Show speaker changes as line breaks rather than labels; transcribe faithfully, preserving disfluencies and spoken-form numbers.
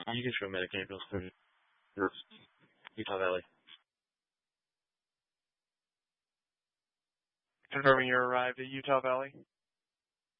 You can show Medicaid bills through Utah Valley.
Confirming you arrived at Utah Valley.